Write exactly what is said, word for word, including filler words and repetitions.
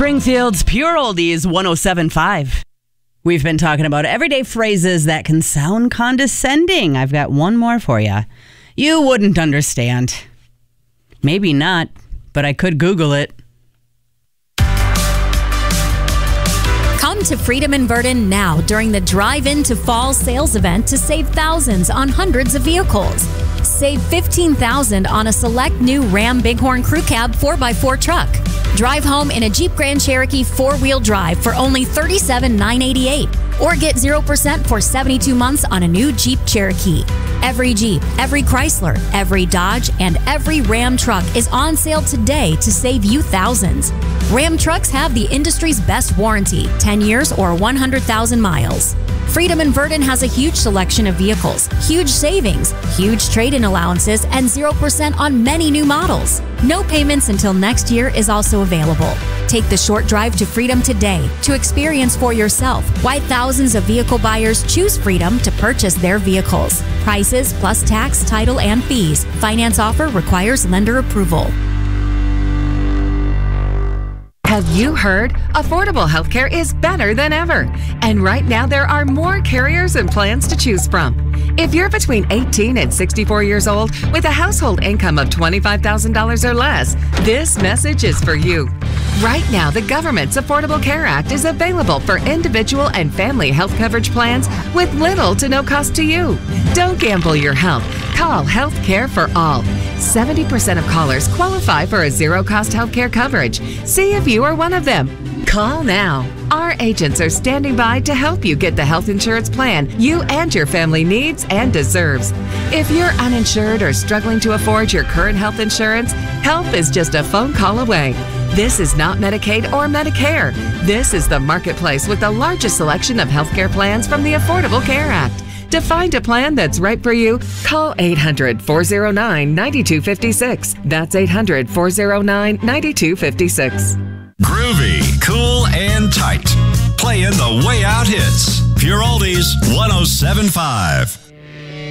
Springfield's Pure Oldies one oh seven point five. We've been talking about everyday phrases that can sound condescending. I've got one more for you. You wouldn't understand. Maybe not, but I could Google it. Come to Freedom in Verdon now during the Drive Into Fall sales event to save thousands on hundreds of vehicles. Save fifteen thousand dollars on a select new Ram Bighorn Crew Cab four by four truck. Drive home in a Jeep Grand Cherokee four-wheel drive for only thirty-seven thousand nine hundred eighty-eight dollars. Or get zero percent for seventy-two months on a new Jeep Cherokee. Every Jeep, every Chrysler, every Dodge, and every Ram truck is on sale today to save you thousands. Ram trucks have the industry's best warranty, ten years or one hundred thousand miles. Freedom in Verdon has a huge selection of vehicles, huge savings, huge trade-in allowances, and zero percent on many new models. No payments until next year is also available. Take the short drive to Freedom today to experience for yourself why thousands of vehicle buyers choose Freedom to purchase their vehicles. Prices plus tax, title, and fees. Finance offer requires lender approval. Have you heard? Affordable healthcare is better than ever. And right now there are more carriers and plans to choose from. If you're between eighteen and sixty-four years old with a household income of twenty-five thousand dollars or less, this message is for you. Right now, the government's Affordable Care Act is available for individual and family health coverage plans with little to no cost to you. Don't gamble your health. Call Health Care for All. seventy percent of callers qualify for a zero-cost health care coverage. See if you are one of them. Call now. Our agents are standing by to help you get the health insurance plan you and your family needs and deserves. If you're uninsured or struggling to afford your current health insurance, help is just a phone call away. This is not Medicaid or Medicare. This is the marketplace with the largest selection of healthcare plans from the Affordable Care Act. To find a plan that's right for you, call eight hundred, four oh nine, nine two five six. That's eight hundred, four oh nine, nine two five six. Groovy, cool, and tight. Playing the way out hits. Pure Oldies one oh seven point five.